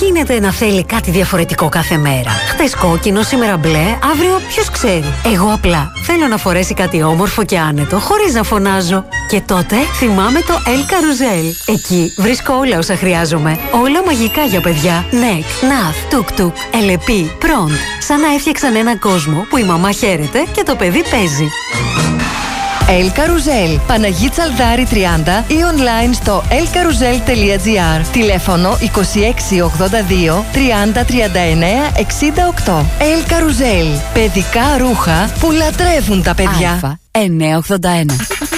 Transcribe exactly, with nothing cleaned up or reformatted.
γίνεται να θέλει κάτι διαφορετικό κάθε μέρα. Χτες κόκκινο, σήμερα μπλε, αύριο ποιος ξέρει. Εγώ απλά θέλω να φορέσει κάτι όμορφο και άνετο, χωρίς να φωνάζω. Και τότε θυμάμαι το El Carousel. Εκεί βρίσκω όλα όσα χρειάζομαι. Όλα μαγικά για παιδιά. Νεκ, Ναθ, Τουκ Τουκ, Ελεπί, Προντ. Σαν να έφτιαξαν ένα κόσμο που η μαμά χαίρεται και το παιδί παίζει. El Carousel, Παναγί Τσαλδάρη τριάντα ή online στο ελ καρουζέλ τελεία τζι άρ. Τηλέφωνο είκοσι έξι ογδόντα δύο τριάντα τριάντα εννέα εξήντα οκτώ. El Carousel, παιδικά ρούχα που λατρεύουν τα παιδιά. Α, εννιακόσια ογδόντα ένα.